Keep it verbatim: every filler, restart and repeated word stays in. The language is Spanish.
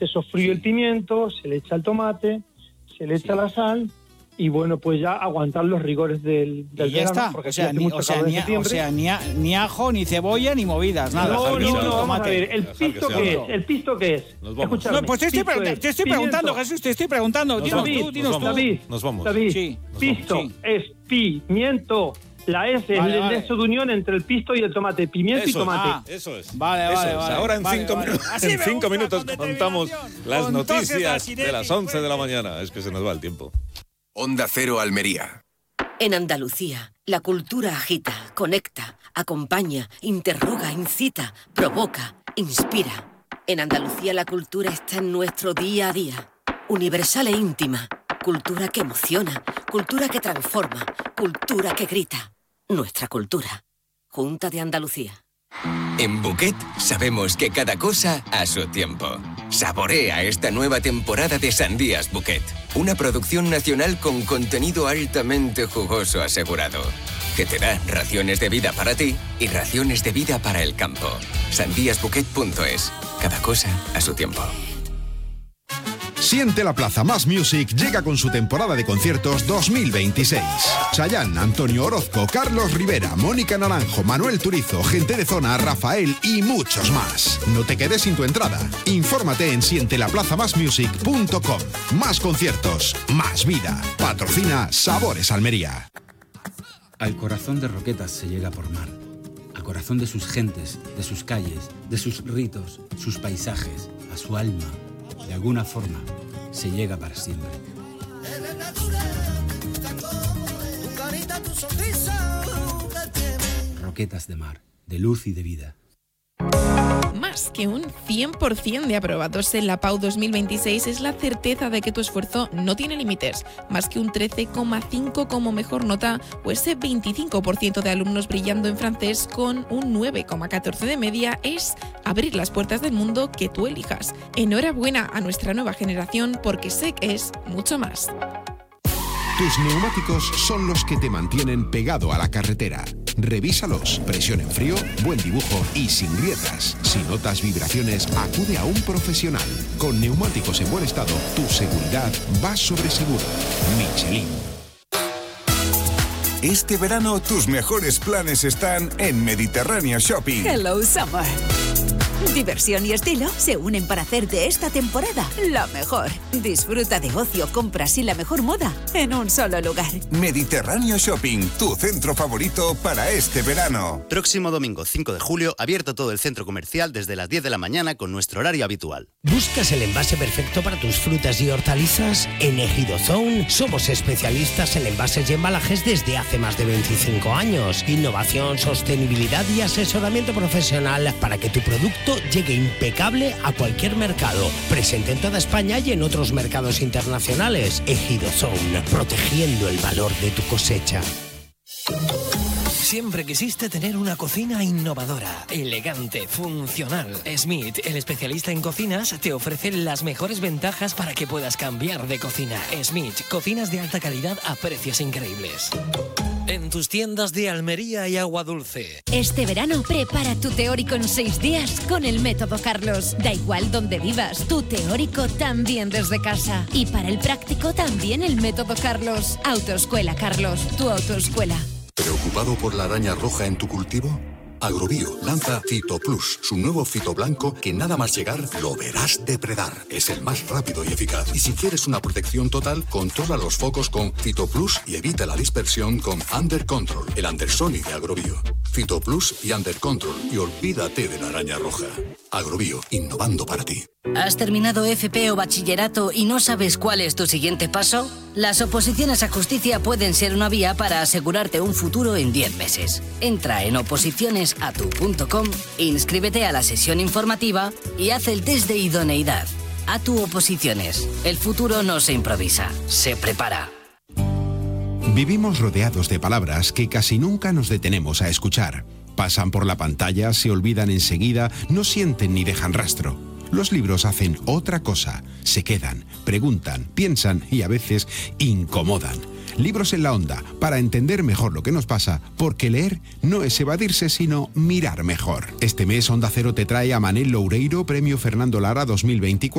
se sofríe el pimiento, se le echa el tomate, se le echa sí. la sal y bueno, pues ya aguantar los rigores del, del y ya verano. está, porque o sea, hace ni, mucho o sea, calor en ni, septiembre. o sea ni, a, ni ajo, ni cebolla, ni movidas, nada. No, no, no, no, vamos a ver, ¿el pisto qué es? ¿El pisto qué es? Escúchame, no, pues te estoy, pregunta, te estoy preguntando, Jesús, te estoy preguntando. Nos Dinos David, tú, dinos nos tú. David, nos vamos. David, sí. pisto sí. es pimiento. La S vale, es el vale. nexo de unión entre el pisto y el tomate. Pimiento eso y tomate. Ah, eso es. Vale, eso vale, es. vale. Ahora en vale, cinco, vale. minutos, en cinco minutos contamos las con noticias todas de las once de la mañana. Es que se nos va el tiempo. Onda Cero Almería. En Andalucía, la cultura agita, conecta, acompaña, interroga, incita, provoca, inspira. En Andalucía la cultura está en nuestro día a día. Universal e íntima. Cultura que emociona, cultura que transforma, cultura que grita. Nuestra cultura. Junta de Andalucía. En Bouquet sabemos que cada cosa a su tiempo. Saborea esta nueva temporada de Sandías Bouquet. Una producción nacional con contenido altamente jugoso asegurado. Que te da raciones de vida para ti y raciones de vida para el campo. sandías bouquet punto es. Cada cosa a su tiempo. Siente la Plaza Más Music llega con su temporada de conciertos dos mil veintiséis. Chayanne, Antonio Orozco, Carlos Rivera, Mónica Naranjo, Manuel Turizo, Gente de Zona, Rafael y muchos más. No te quedes sin tu entrada. Infórmate en siente la plaza más music punto com. Más conciertos, más vida. Patrocina Sabores Almería. Al corazón de Roquetas se llega por mar. Al corazón de sus gentes, de sus calles, de sus ritos, sus paisajes, a su alma. De alguna forma, se llega para siempre. Roquetas de mar, de luz y de vida. Más que un cien por ciento de aprobados en la P A U dos mil veintiséis es la certeza de que tu esfuerzo no tiene límites. Más que un trece coma cinco como mejor nota o ese veinticinco por ciento de alumnos brillando en francés con un nueve coma catorce de media es abrir las puertas del mundo que tú elijas. Enhorabuena a nuestra nueva generación porque sé que es mucho más. Tus neumáticos son los que te mantienen pegado a la carretera. Revísalos, presión en frío, buen dibujo y sin grietas. Si notas vibraciones, acude a un profesional. Con neumáticos en buen estado, tu seguridad va sobre seguro. Michelin. Este verano tus mejores planes están en Mediterráneo Shopping. Hello Summer. Diversión y estilo se unen para hacer de esta temporada la mejor. Disfruta de ocio, compras y la mejor moda en un solo lugar. Mediterráneo Shopping, tu centro favorito para este verano. Próximo domingo cinco de julio, abierto todo el centro comercial desde las diez de la mañana con nuestro horario habitual. ¿Buscas el envase perfecto para tus frutas y hortalizas? En Ejido Zone somos especialistas en envases y embalajes desde hace más de veinticinco años. Innovación, sostenibilidad y asesoramiento profesional para que tu producto llegue impecable a cualquier mercado. Presente en toda España y en otros mercados internacionales. Ejido Zone, protegiendo el valor de tu cosecha. Siempre quisiste tener una cocina innovadora, elegante, funcional. Smith, el especialista en cocinas, te ofrece las mejores ventajas para que puedas cambiar de cocina. Smith, cocinas de alta calidad a precios increíbles. En tus tiendas de Almería y Agua Dulce. Este verano prepara tu teórico en seis días con el método Carlos. Da igual donde vivas, tu teórico también desde casa. Y para el práctico también el método Carlos. Autoescuela Carlos, tu autoescuela. ¿Preocupado por la araña roja en tu cultivo? Agrobio lanza Fito Plus, su nuevo fito blanco que nada más llegar lo verás depredar. Es el más rápido y eficaz. Y si quieres una protección total, controla los focos con Fito Plus y evita la dispersión con Under Control, el Andersonic de Agrobio. Fito Plus y Under Control y olvídate de la araña roja. Agrobio, innovando para ti. ¿Has terminado F P o bachillerato y no sabes cuál es tu siguiente paso? Las oposiciones a justicia pueden ser una vía para asegurarte un futuro en diez meses. Entra en oposiciones a tu punto com, inscríbete a la sesión informativa y haz el test de idoneidad. A tu Oposiciones. El futuro no se improvisa, se prepara. Vivimos rodeados de palabras que casi nunca nos detenemos a escuchar. Pasan por la pantalla, se olvidan enseguida, no sienten ni dejan rastro. Los libros hacen otra cosa, se quedan, preguntan, piensan y a veces incomodan. Libros en la Onda, para entender mejor lo que nos pasa, porque leer no es evadirse, sino mirar mejor. Este mes Onda Cero te trae a Manel Loureiro, Premio Fernando Lara dos mil veinticuatro.